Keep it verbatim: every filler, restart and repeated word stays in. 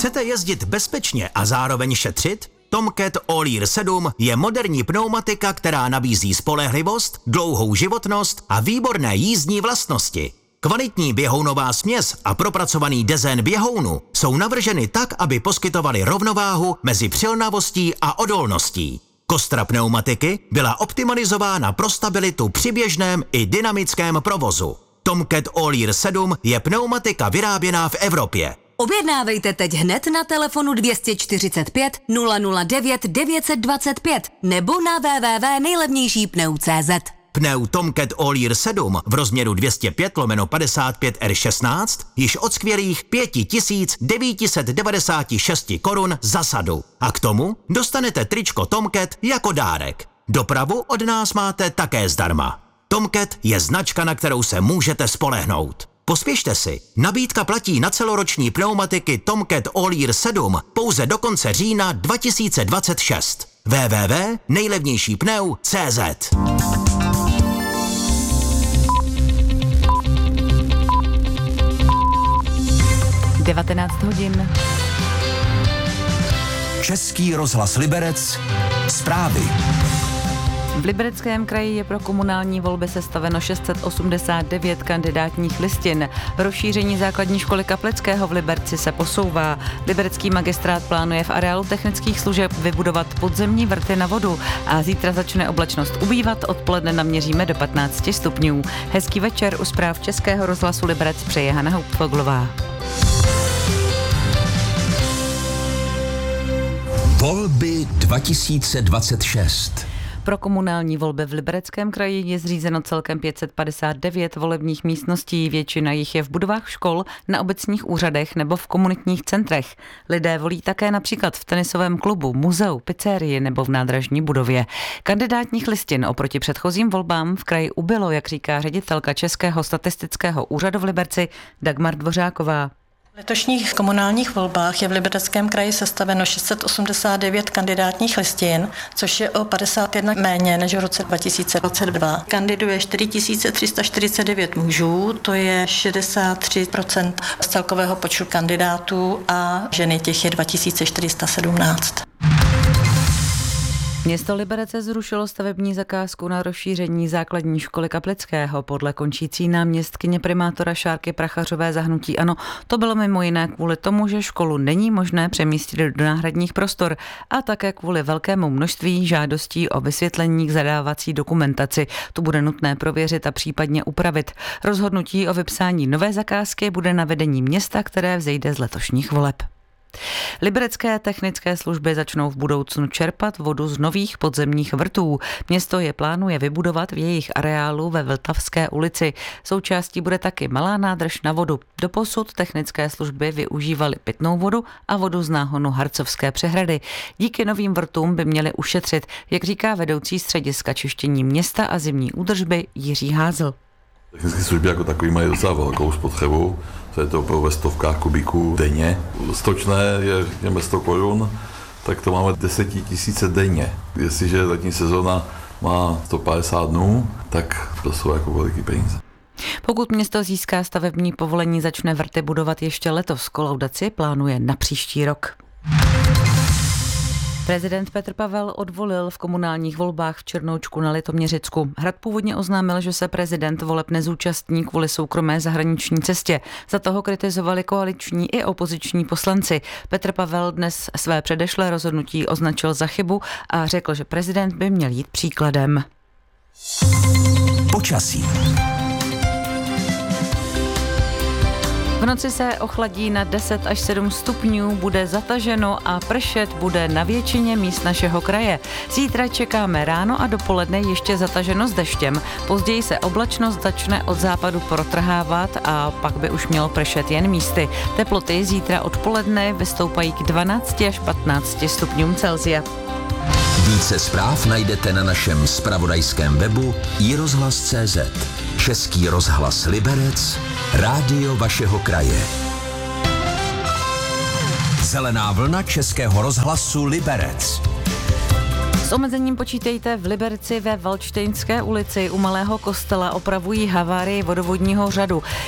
Chcete jezdit bezpečně a zároveň šetřit? Tomcat All-Year sedm je moderní pneumatika, která nabízí spolehlivost, dlouhou životnost a výborné jízdní vlastnosti. Kvalitní běhounová směs a propracovaný dezén běhounu jsou navrženy tak, aby poskytovaly rovnováhu mezi přilnavostí a odolností. Kostra pneumatiky byla optimalizována pro stabilitu při běžném i dynamickém provozu. Tomcat All-Year sedm je pneumatika vyráběná v Evropě. Objednávejte teď hned na telefonu dvě stě čtyřicet pět nula nula devět devět dva pět nebo na w w w tečka nejlevnější pneu tečka cé zet. Pneu Tomcat All-Year sedm v rozměru dvě stě pět lomeno padesát pět R šestnáct již od skvělých pět tisíc devět set devadesát šest korun za sadu. A k tomu dostanete tričko Tomcat jako dárek. Dopravu od nás máte také zdarma. Tomcat je značka, na kterou se můžete spolehnout. Pospěšte si, nabídka platí na celoroční pneumatiky Tomcat All-Year sedm pouze do konce října dva tisíce dvacet šest. w w w tečka nejlevnější pneu tečka cé zet. devatenáct hodin. Český rozhlas Liberec. Zprávy. V Libereckém kraji je pro komunální volby sestaveno šest set osmdesát devět kandidátních listin. Rozšíření základní školy Kaplického v Liberci se posouvá. Liberecký magistrát plánuje v areálu technických služeb vybudovat podzemní vrty na vodu a zítra začne oblačnost ubývat, odpoledne naměříme do patnáct stupňů. Hezký večer, u zpráv Českého rozhlasu Liberec přeje Hana Houpfoglová. Volby dva tisíce dvacet šest. Pro komunální volby v Libereckém kraji je zřízeno celkem pět set padesát devět volebních místností, většina jich je v budovách škol, na obecních úřadech nebo v komunitních centrech. Lidé volí také například v tenisovém klubu, muzeu, pizzerii nebo v nádražní budově. Kandidátních listin oproti předchozím volbám v kraji ubylo, jak říká ředitelka Českého statistického úřadu v Liberci Dagmar Dvořáková. V letošních komunálních volbách je v Libereckém kraji sestaveno šest set osmdesát devět kandidátních listin, což je o padesát jedna méně než v roce dva tisíce dvacet dva. Kandiduje čtyři tisíce tři sta čtyřicet devět mužů, to je šedesát tři procent z celkového počtu kandidátů a ženy těch je dva tisíce čtyři sta sedmnáct. Město Liberece zrušilo stavební zakázku na rozšíření základní školy Kaplického. Podle končící náměstkyně primátora Šárky Prachařové za hnutí ANO to bylo mimo jiné kvůli tomu, že školu není možné přemístit do náhradních prostor a také kvůli velkému množství žádostí o vysvětlení k zadávací dokumentaci. To bude nutné prověřit a případně upravit. Rozhodnutí o vypsání nové zakázky bude na vedení města, které vzejde z letošních voleb. Liberecké technické služby začnou v budoucnu čerpat vodu z nových podzemních vrtů. Město je plánuje vybudovat v jejich areálu ve Vltavské ulici. Součástí bude taky malá nádrž na vodu. Doposud technické služby využívaly pitnou vodu a vodu z náhonu Harcovské přehrady. Díky novým vrtům by měly ušetřit, jak říká vedoucí střediska čištění města a zimní údržby Jiří Házl. Technické služby jako takový mají docela velkou spotřebu, to je to opravdu ve stovkách kubíků denně. Stočné je řekněme sto korun, tak to máme deset tisíc denně. Jestliže letní sezóna má sto padesát dnů, tak to jsou jako veliký peníze. Pokud město získá stavební povolení, začne vrty budovat ještě letos. Kolaudaci plánuje na příští rok. Prezident Petr Pavel odvolil v komunálních volbách v Černoučku na Litoměřicku. Hrad původně oznámil, že se prezident voleb nezúčastní kvůli soukromé zahraniční cestě. Za toho kritizovali koaliční i opoziční poslanci. Petr Pavel dnes své předešlé rozhodnutí označil za chybu a řekl, že prezident by měl jít příkladem. Počasí. V noci se ochladí na deset až sedm stupňů, bude zataženo a pršet bude na většině míst našeho kraje. Zítra čekáme ráno a dopoledne ještě zataženo s deštěm. Později se oblačnost začne od západu protrhávat a pak by už mělo pršet jen místy. Teploty zítra odpoledne vystoupají k dvanácti až patnácti stupňům Celsia. Více zpráv najdete na našem zpravodajském webu i rozhlas tečka cé zet. Český rozhlas Liberec, rádio vašeho kraje. Zelená vlna Českého rozhlasu Liberec. S omezením počítejte v Liberci ve Valdštejnské ulici. U Malého kostela opravují havárii vodovodního řadu.